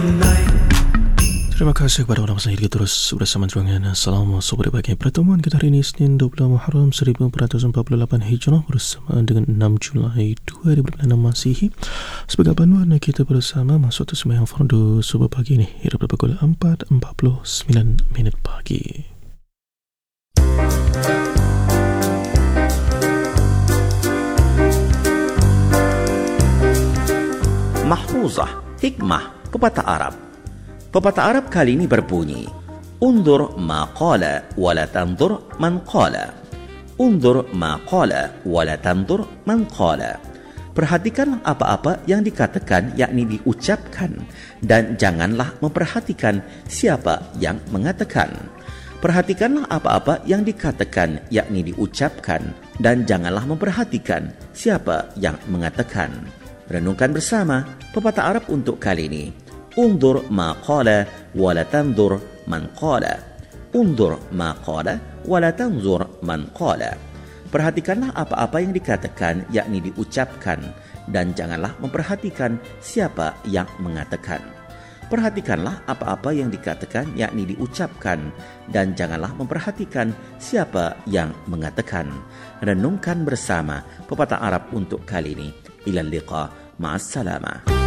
Terima kasih kepada orang pasang terus bersama dengan salam sore pagi. Pertemuan kita hari ini Senin 20 Muharram 1448 Hijrah bersama dengan 6 Julai 2026 Masihi. Sebagai panduan kita bersama masuk ke sembahyang fardu subuh pagi ini hingga pukul 4.49 pagi. Mahfuzah, hikmah, pepatah Arab. Pepatah Arab kali ini berbunyi, Undur ma qala wa la tandur man qala. Undur ma qala wa la tandur man qala. Perhatikanlah apa-apa yang dikatakan, yakni diucapkan, dan janganlah memperhatikan siapa yang mengatakan. Perhatikanlah apa-apa yang dikatakan, yakni diucapkan, dan janganlah memperhatikan siapa yang mengatakan. Renungkan bersama pepatah Arab untuk kali ini. Undur ma qala wa la tanzur man qala. Undur ma qala wa la tanzur man qala. Perhatikanlah apa-apa yang dikatakan, yakni diucapkan, dan janganlah memperhatikan siapa yang mengatakan. Perhatikanlah apa-apa yang dikatakan, yakni diucapkan, dan janganlah memperhatikan siapa yang mengatakan. Renungkan bersama pepatah Arab untuk kali ini. Ilal liqa, ma'as salamah.